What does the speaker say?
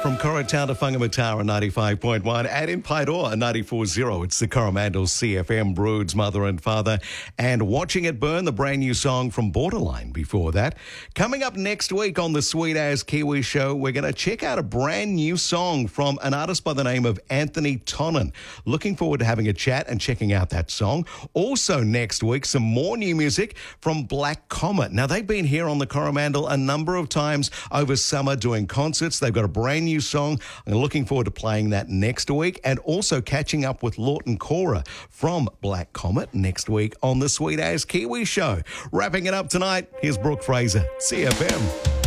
From Coratown to Whangamatara 95.1 and in Paeroa 94.0. It's the Coromandel CFM, Broods, Mother and Father, and Watching It Burn, the brand new song from Borderline before that. Coming up next week on the Sweet As Kiwi Show, we're going to check out a brand new song from an artist by the name of Anthony Tonnon. Looking forward to having a chat and checking out that song. Also next week, some more new music from Black Comet. Now, they've been here on the Coromandel a number of times over summer doing concerts. They've got a brand new song. I'm looking forward to playing that next week and also catching up with Lawton Cora from Black Comet next week on the Sweet As Kiwi Show. Wrapping it up tonight, here's Brooke Fraser, CFM.